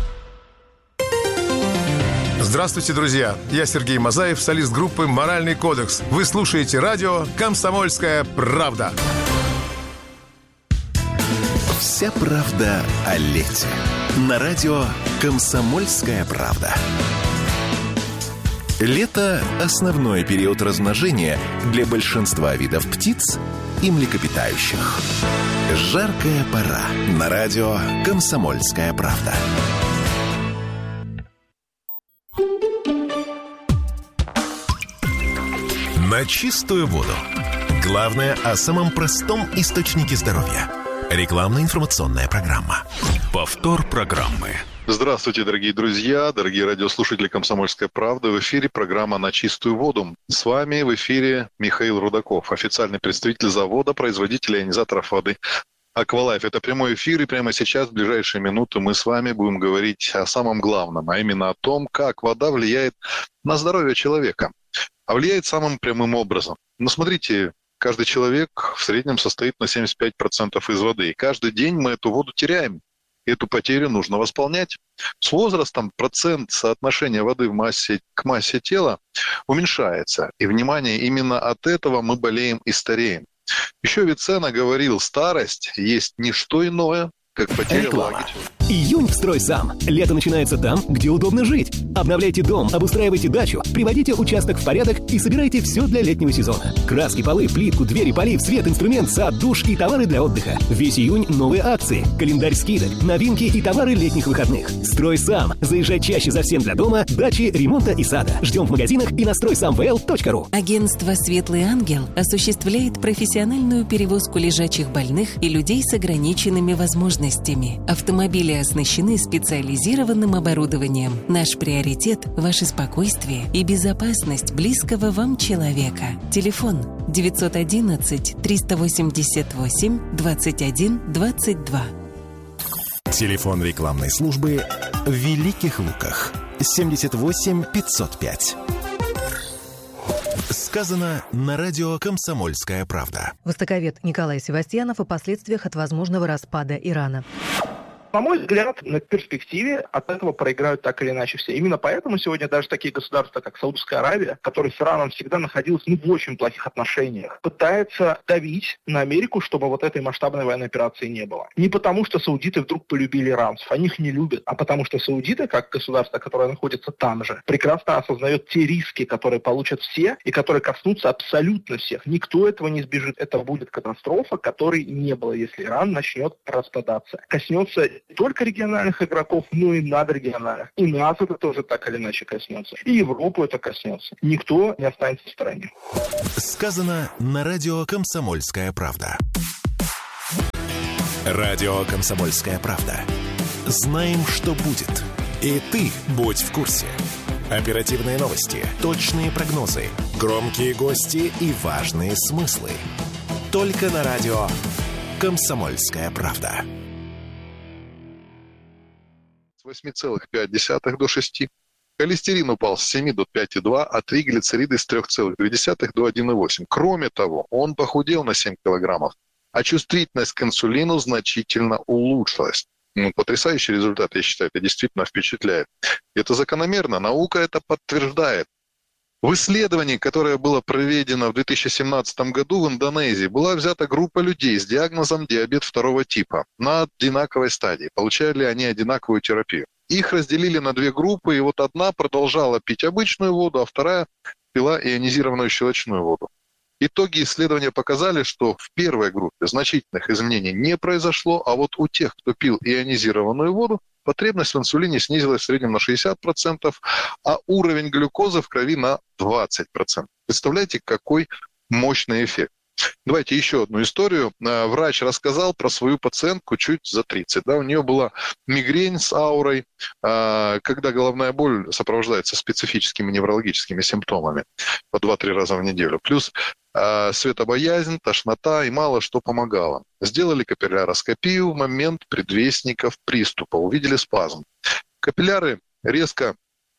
Здравствуйте, друзья! Я Сергей Мазаев, солист группы «Моральный кодекс». Вы слушаете радио «Комсомольская правда». Вся правда о лете. На радио «Комсомольская правда». Лето – основной период размножения для большинства видов птиц и млекопитающих. Жаркая пора. На радио «Комсомольская правда». На чистую воду. Главное о самом простом источнике здоровья. Рекламно-информационная программа. Повтор программы. Здравствуйте, дорогие друзья, дорогие радиослушатели «Комсомольской правды». В эфире программа «На чистую воду». С вами в эфире Михаил Рудаков, официальный представитель завода, производителя ионизаторов воды «Аквалайф». Это прямой эфир, и прямо сейчас, в ближайшие минуты, мы с вами будем говорить о самом главном, а именно о том, как вода влияет на здоровье человека. А влияет самым прямым образом. Ну, смотрите, каждый человек в среднем состоит на семьдесят пять процентов из воды, и каждый день мы эту воду теряем. Эту потерю нужно восполнять. С возрастом процент соотношения воды в массе к массе тела уменьшается. И, внимание, именно от этого мы болеем и стареем. Еще Авиценна говорил, старость есть не что иное, как потеря влаги. Июнь в «Строй сам». Лето начинается там, где удобно жить. Обновляйте дом, обустраивайте дачу, приводите участок в порядок и собирайте все для летнего сезона. Краски, полы, плитку, двери, полив, свет, инструмент, сад, душ и товары для отдыха. Весь июнь новые акции, календарь скидок, новинки и товары летних выходных. «Строй сам». Заезжай чаще за всем для дома, дачи, ремонта и сада. Ждем в магазинах и на строй сам вэ эл точка ру. Агентство «Светлый ангел» осуществляет профессиональную перевозку лежачих больных и людей с ограниченными возможностями. Автомобили которые оснащены специализированным оборудованием. Наш приоритет – ваше спокойствие и безопасность близкого вам человека. Телефон девятьсот одиннадцать триста восемьдесят восемь двадцать один двадцать два. Телефон рекламной службы в Великих Луках семьдесят восемь пятьсот пять. Сказано на радио «Комсомольская правда». Востоковед Николай Севастьянов о последствиях от возможного распада Ирана. На мой взгляд, на перспективе от этого проиграют так или иначе все. Именно поэтому сегодня даже такие государства, как Саудовская Аравия, которые с Ираном всегда находились ну, в очень плохих отношениях, пытаются давить на Америку, чтобы вот этой масштабной военной операции не было. Не потому, что саудиты вдруг полюбили иранцев, они их не любят, а потому что саудиты, как государство, которое находится там же, прекрасно осознает те риски, которые получат все и которые коснутся абсолютно всех. Никто этого не избежит. Это будет катастрофа, которой не было, если Иран начнет распадаться. Коснется не только региональных игроков, но и надрегиональных. И нас это тоже так или иначе коснется. И Европу это коснется. Никто не останется в стороне. Сказано на радио «Комсомольская правда». Радио «Комсомольская правда». Знаем, что будет. И ты будь в курсе. Оперативные новости, точные прогнозы, громкие гости и важные смыслы. Только на радио «Комсомольская правда». восемь целых пять десятых до шести. Холестерин упал с семи до пяти целых двух, а триглицериды с трех целых двух десятых до одного целых восемь. Кроме того, он похудел на семь килограммов, а чувствительность к инсулину значительно улучшилась. Ну, потрясающий результат, я считаю, это действительно впечатляет. Это закономерно, наука это подтверждает. В исследовании, которое было проведено в две тысячи семнадцатом году в Индонезии, была взята группа людей с диагнозом диабет второго типа на одинаковой стадии. Получали они одинаковую терапию. Их разделили на две группы, и вот одна продолжала пить обычную воду, а вторая пила ионизированную щелочную воду. Итоги исследования показали, что в первой группе значительных изменений не произошло, а вот у тех, кто пил ионизированную воду, потребность в инсулине снизилась в среднем на шестьдесят процентов, а уровень глюкозы в крови на двадцать процентов. Представляете, какой мощный эффект. Давайте еще одну историю. Врач рассказал про свою пациентку чуть за тридцать. Да, у нее была мигрень с аурой, когда головная боль сопровождается специфическими неврологическими симптомами по два-три раза в неделю. Плюс светобоязнь, тошнота и мало что помогало. Сделали капилляроскопию в момент предвестников приступа. Увидели спазм. Капилляры резко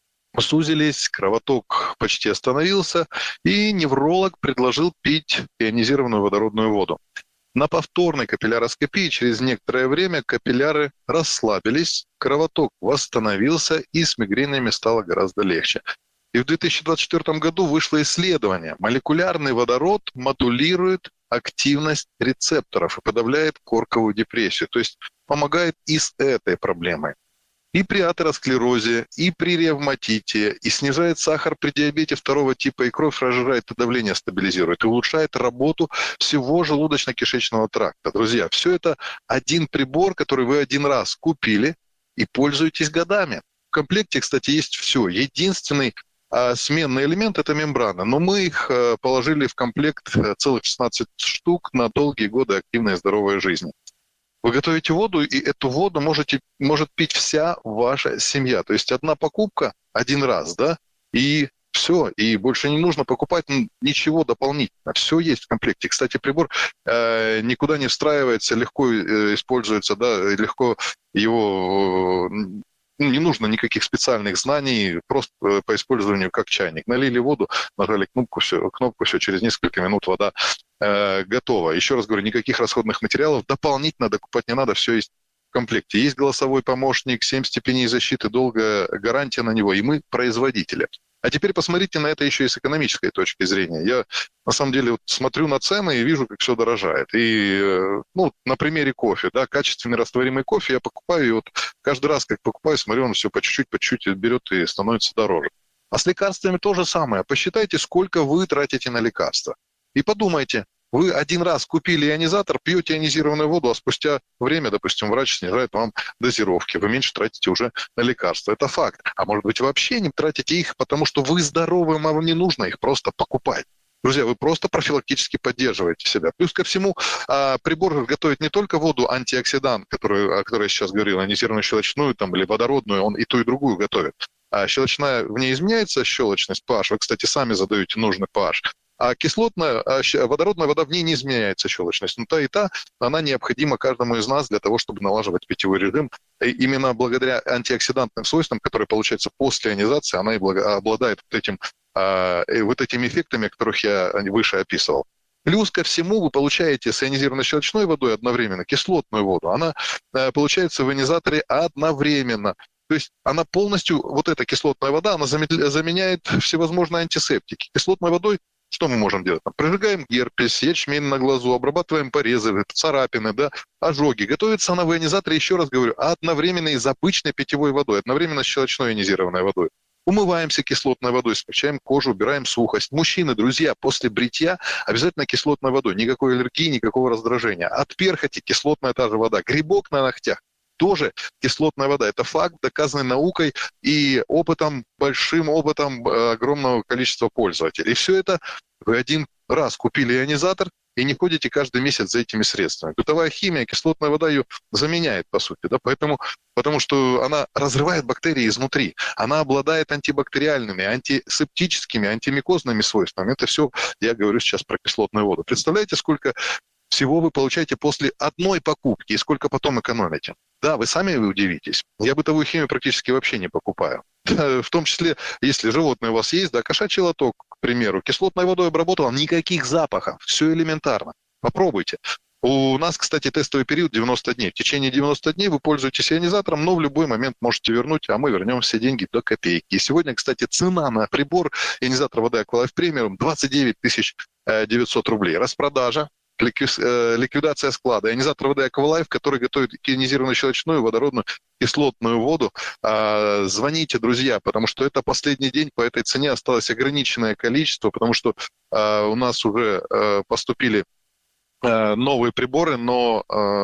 сузились, кровоток почти остановился, и невролог предложил пить ионизированную водородную воду. На повторной капилляроскопии через некоторое время капилляры расслабились, кровоток восстановился, и с мигренями стало гораздо легче. И в две тысячи двадцать четвёртом году вышло исследование. Молекулярный водород модулирует активность рецепторов и подавляет корковую депрессию, то есть помогает и с этой проблемой. И при атеросклерозе, и при ревматите, и снижает сахар при диабете второго типа, и кровь разжирает, и давление стабилизирует, и улучшает работу всего желудочно-кишечного тракта. Друзья, все это один прибор, который вы один раз купили и пользуетесь годами. В комплекте, кстати, есть все. Единственный а, сменный элемент – это мембрана, но мы их а, положили в комплект целых шестнадцать штук на долгие годы активной и здоровой жизни. Вы готовите воду, и эту воду можете, может пить вся ваша семья. То есть одна покупка один раз, да, и все, и больше не нужно покупать ничего дополнительно. Все есть в комплекте. Кстати, прибор э, никуда не встраивается, легко э, используется, да, легко его... Э, не нужно никаких специальных знаний, просто по использованию как чайник. Налили воду, нажали кнопку, все, кнопку, все, через несколько минут вода э, готова. Еще раз говорю, никаких расходных материалов дополнительно докупать не надо, все есть в комплекте. Есть голосовой помощник, семь степеней защиты, долгая гарантия на него, и мы производители. А теперь посмотрите на это еще и с экономической точки зрения. Я, на самом деле, вот смотрю на цены и вижу, как все дорожает. И, ну, на примере кофе, да, качественный растворимый кофе я покупаю, и вот каждый раз, как покупаю, смотрю, он все по чуть-чуть, по чуть-чуть берет и становится дороже. А с лекарствами то же самое. Посчитайте, сколько вы тратите на лекарства. И подумайте, вы один раз купили ионизатор, пьете ионизированную воду, а спустя время, допустим, врач снижает вам дозировки, вы меньше тратите уже на лекарства. Это факт. А может быть, вообще не тратите их, потому что вы здоровы, вам не нужно их просто покупать. Друзья, вы просто профилактически поддерживаете себя. Плюс ко всему, прибор готовит не только воду антиоксидант, который, о которой я сейчас говорил, ионизированную щелочную там, или водородную, он и ту, и другую готовит. А щелочная, в ней изменяется щелочность, pH, вы, кстати, сами задаете нужный pH. А кислотная, водородная вода, в ней не изменяется щелочность. Но та и та, она необходима каждому из нас для того, чтобы налаживать питьевой режим. И именно благодаря антиоксидантным свойствам, которые получаются после ионизации, она и обладает вот этим вот этими эффектами, о которых я выше описывал. Плюс ко всему вы получаете с ионизированной щелочной водой одновременно кислотную воду. Она получается в ионизаторе одновременно. То есть она полностью, вот эта кислотная вода, она заменяет всевозможные антисептики. Кислотной водой что мы можем делать? Прожигаем герпес, ячмень на глазу, обрабатываем порезы, царапины, да, ожоги. Готовится она в ионизаторе, еще раз говорю, одновременно из обычной питьевой водой, одновременно с щелочной ионизированной водой. Умываемся кислотной водой, смягчаем кожу, убираем сухость. Мужчины, друзья, после бритья обязательно кислотной водой. Никакой аллергии, никакого раздражения. От перхоти кислотная та же вода. Грибок на ногтях тоже кислотная вода. Это факт, доказанный наукой и опытом, большим опытом огромного количества пользователей. И все это вы один раз купили ионизатор и не ходите каждый месяц за этими средствами. Бытовая химия, кислотная вода ее заменяет, по сути, да, поэтому, потому что она разрывает бактерии изнутри. Она обладает антибактериальными, антисептическими, антимикозными свойствами. Это все, я говорю сейчас про кислотную воду. Представляете, сколько всего вы получаете после одной покупки и сколько потом экономите? Да, вы сами вы удивитесь. Я бытовую химию практически вообще не покупаю. В том числе, если животное у вас есть, да, кошачий лоток, к примеру, кислотной водой обработал, никаких запахов, все элементарно. Попробуйте. У нас, кстати, тестовый период девяносто дней. В течение девяноста дней вы пользуетесь ионизатором, но в любой момент можете вернуть, а мы вернем все деньги до копейки. И сегодня, кстати, цена на прибор ионизатор воды Aqualife Premium двадцать девять тысяч девятьсот рублей. Распродажа. Ликвидация склада. Ионизатор воды Aqualife, который готовит ионизированную щелочную, водородную, кислотную воду. Звоните, друзья, потому что это последний день, по этой цене осталось ограниченное количество, потому что у нас уже поступили новые приборы, но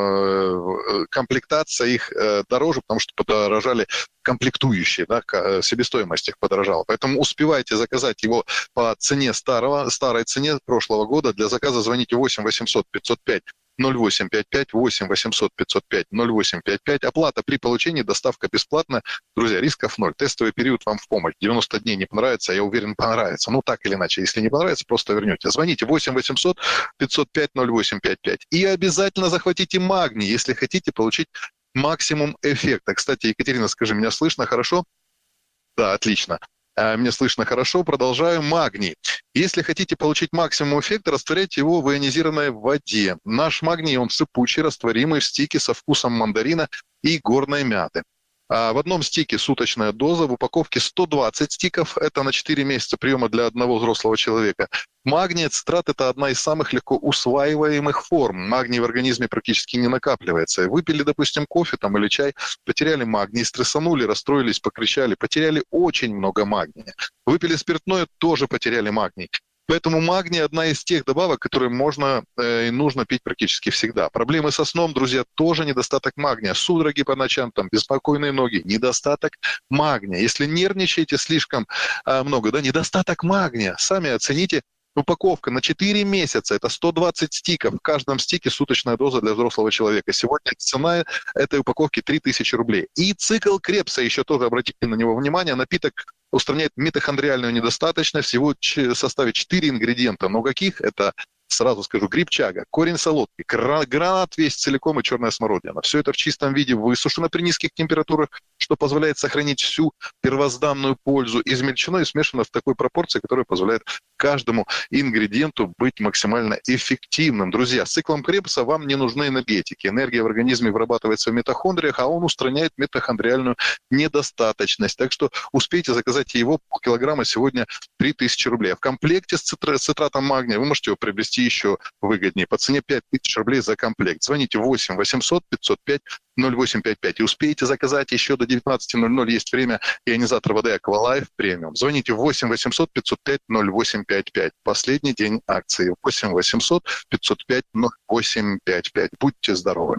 э, комплектация их э, дороже, потому что подорожали комплектующие, да, себестоимость их подорожала. Поэтому успевайте заказать его по цене старого, старой цене прошлого года. Для заказа звоните восемь восемьсот пятьсот пять ноль восемь пять пять, восемь восемьсот пятьсот пять ноль восемь пять пять. Оплата при получении, доставка бесплатная. Друзья, рисков ноль. Тестовый период вам в помощь. девяносто дней не понравится, я уверен, понравится. Ну, так или иначе, если не понравится, просто вернете. Звоните восемь восемьсот пятьсот пять ноль восемь пять пять. И обязательно захватите магний, если хотите получить максимум эффекта. Кстати, Екатерина, скажи, меня слышно хорошо? Да, отлично. Мне слышно хорошо, продолжаю. Магний. Если хотите получить максимум эффекта, растворяйте его в ионизированной воде. Наш магний, он сыпучий, растворимый в стике со вкусом мандарина и горной мяты. В одном стике суточная доза, в упаковке сто двадцать стиков, это на четыре месяца приема для одного взрослого человека. Магний, цитрат – это одна из самых легко усваиваемых форм. Магний в организме практически не накапливается. Выпили, допустим, кофе там, или чай, потеряли магний, стрессанули, расстроились, покричали, потеряли очень много магния. Выпили спиртное, тоже потеряли магний. Поэтому магний – одна из тех добавок, которые можно э, и нужно пить практически всегда. Проблемы со сном, друзья, тоже недостаток магния. Судороги по ночам, там, беспокойные ноги, недостаток магния. Если нервничаете слишком э, много, да, недостаток магния, сами оцените. Упаковка на четыре месяца, это сто двадцать стиков. В каждом стике суточная доза для взрослого человека. Сегодня цена этой упаковки три тысячи рублей. И цикл Крепса, еще тоже обратите на него внимание, напиток устраняет митохондриальную недостаточность, всего в составе четыре ингредиента. Но каких? Это, сразу скажу, грибчага, корень солодки, гранат весь целиком и черная смородина. Все это в чистом виде высушено при низких температурах, что позволяет сохранить всю первозданную пользу. Измельчено и смешано в такой пропорции, которая позволяет каждому ингредиенту быть максимально эффективным. Друзья, с циклом Крепса вам не нужны энергетики. Энергия в организме вырабатывается в митохондриях, а он устраняет митохондриальную недостаточность. Так что успейте заказать его, полкилограмма сегодня три тысячи рублей. А в комплекте с цитратом магния вы можете его приобрести еще выгоднее. По цене пять тысяч рублей за комплект. Звоните восемь восемьсот пятьсот пять ноль восемь пять пять и успеете заказать еще до девятнадцати ноль ноль. Есть время. Ионизатор воды Aqualife Premium. Звоните восемь восемьсот пятьсот пять ноль восемь пять пять. Последний день акции. восемь восемьсот пятьсот пять ноль восемь пять пять. Будьте здоровы.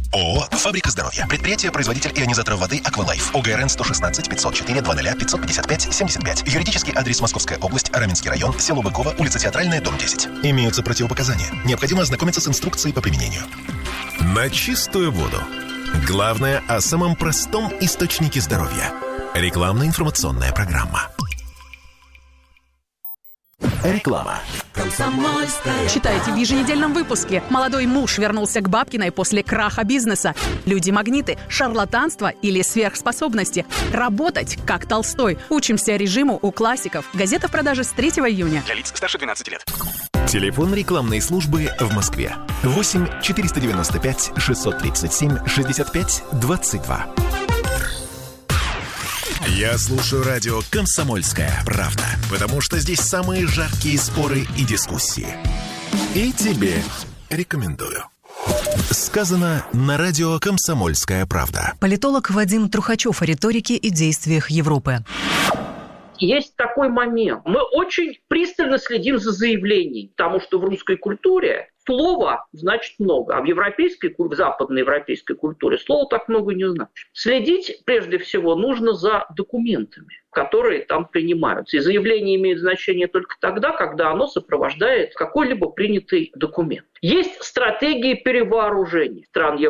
ООО «Фабрика здоровья». Предприятие-производитель ионизаторов воды «Аквалайф». ОГРН сто шестнадцать пятьсот четыре двадцать пятьсот пятьдесят пять семьдесят пять. Юридический адрес: Московская область, Раменский район, село Быково, улица Театральная, дом десять. Имеются противопоказания. Необходимо ознакомиться с инструкцией по применению. На чистую воду. Главное о самом простом источнике здоровья. Рекламно-информационная программа. Реклама. Читайте в еженедельном выпуске. Молодой муж вернулся к Бабкиной после краха бизнеса. Люди-магниты, шарлатанство или сверхспособности. Работать, как Толстой. Учимся режиму у классиков. Газета в продаже с третьего июня. Для лиц старше двенадцати лет. Телефон рекламной службы в Москве. восемь четыреста девяносто пять шестьсот тридцать семь шестьдесят пять двадцать два. Я слушаю радио «Комсомольская правда», потому что здесь самые жаркие споры и дискуссии. И тебе рекомендую. Сказано на радио «Комсомольская правда». Политолог Вадим Трухачев о риторике и действиях Европы. Есть такой момент. Мы очень пристально следим за заявлениями, потому что в русской культуре слово значит много, а в европейской, в западноевропейской культуре слово так много не значит. Следить прежде всего нужно за документами, которые там принимаются. И заявление имеет значение только тогда, когда оно сопровождает какой-либо принятый документ. Есть стратегии перевооружения стран Европы.